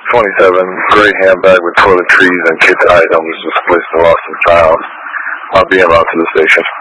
27, gray handbag with toiletries and kids' items was placed in lost and found. I'll be en route to the station.